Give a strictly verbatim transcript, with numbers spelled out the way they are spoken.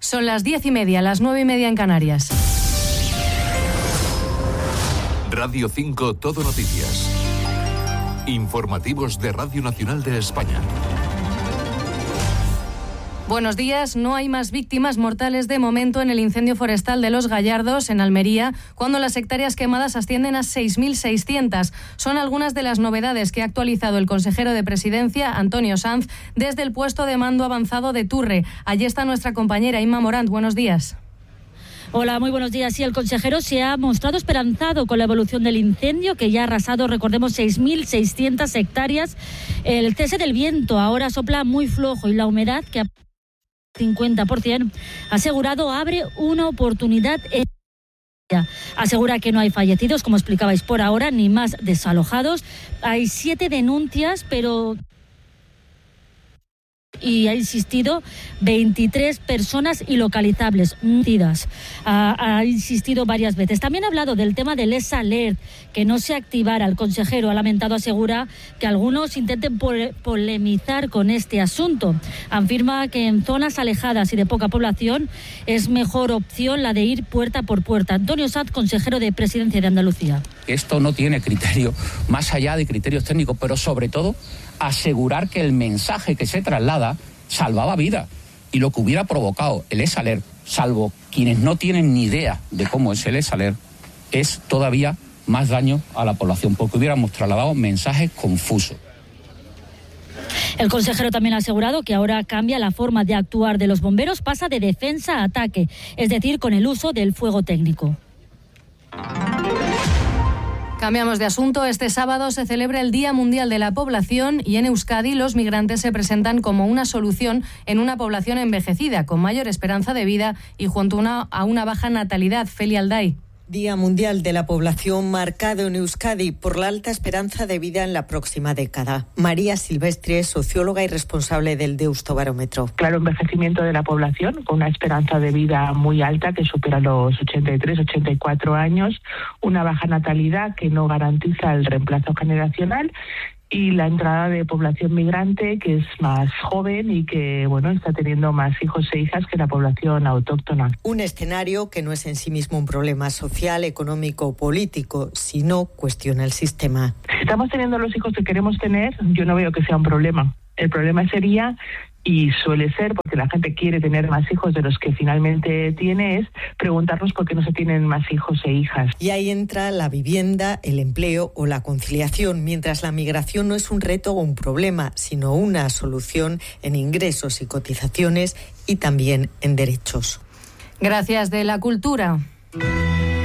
Son las diez y media, las nueve y media en Canarias. Radio cinco Todo Noticias. Informativos de Radio Nacional de España. Buenos días. No hay más víctimas mortales de momento en el incendio forestal de Los Gallardos, en Almería, cuando las hectáreas quemadas ascienden a seis mil seiscientas. Son algunas de las novedades que ha actualizado el consejero de Presidencia, Antonio Sanz, desde el puesto de mando avanzado de Turre. Allí está nuestra compañera Inma Morant. Buenos días. Hola, muy buenos días. Sí, el consejero se ha mostrado esperanzado con la evolución del incendio, que ya ha arrasado, recordemos, seis mil seiscientas hectáreas. El cese del viento ahora sopla muy flojo y la humedad, que ha cincuenta por ciento, asegurado, abre una oportunidad en... Asegura que no hay fallecidos, como explicabais por ahora, ni más desalojados. Hay siete denuncias, pero... y ha insistido veintitrés personas ilocalizables. Ha, ha insistido varias veces. También ha hablado del tema del S Alert, que no se activara. El consejero ha lamentado, asegura, que algunos intenten pole, polemizar con este asunto. Afirma que en zonas alejadas y de poca población es mejor opción la de ir puerta por puerta. Antonio Sanz, consejero de Presidencia de Andalucía. Esto no tiene criterio, más allá de criterios técnicos, pero sobre todo asegurar que el mensaje que se traslada salvaba vida, y lo que hubiera provocado el S Alert, salvo quienes no tienen ni idea de cómo es el S Alert, es todavía más daño a la población, porque hubiéramos trasladado mensajes confusos. El consejero también ha asegurado que ahora cambia la forma de actuar de los bomberos, pasa de defensa a ataque, es decir, con el uso del fuego técnico. Cambiamos de asunto. Este sábado se celebra el Día Mundial de la Población y en Euskadi los migrantes se presentan como una solución en una población envejecida, con mayor esperanza de vida y junto a una, a una baja natalidad. Feli Alday. Día Mundial de la Población marcado en Euskadi por la alta esperanza de vida en la próxima década. María Silvestre, socióloga y responsable del Deustobarómetro. Claro, envejecimiento de la población con una esperanza de vida muy alta que supera los ochenta y tres, ochenta y cuatro años, una baja natalidad que no garantiza el reemplazo generacional y la entrada de población migrante que es más joven y que bueno está teniendo más hijos e hijas que la población autóctona. Un escenario que no es en sí mismo un problema social, económico o político, sino cuestiona el sistema. Si estamos teniendo los hijos que queremos tener, yo no veo que sea un problema. El problema sería, y suele ser porque la gente quiere tener más hijos de los que finalmente tiene, es preguntarnos por qué no se tienen más hijos e hijas. Y ahí entra la vivienda, el empleo o la conciliación, mientras la migración no es un reto o un problema, sino una solución en ingresos y cotizaciones y también en derechos. Gracias. De la cultura.